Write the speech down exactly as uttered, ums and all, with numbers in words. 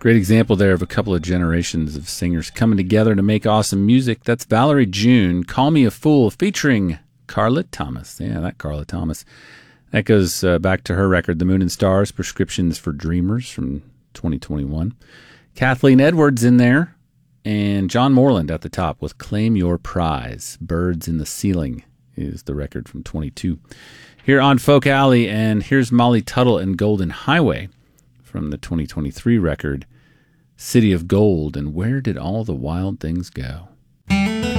Great example there of a couple of generations of singers coming together to make awesome music. That's Valerie June, Call Me a Fool, featuring Carla Thomas. Yeah, that Carla Thomas. That goes uh, back to her record, The Moon and Stars, Prescriptions for Dreamers from twenty twenty-one. Kathleen Edwards in there, and John Moreland at the top with Claim Your Prize. Birds in the Ceiling is the record from twenty-two. Here on Folk Alley, and here's Molly Tuttle and Golden Highway from the twenty twenty-three record, City of Gold, and Where Did All the Wild Things Go?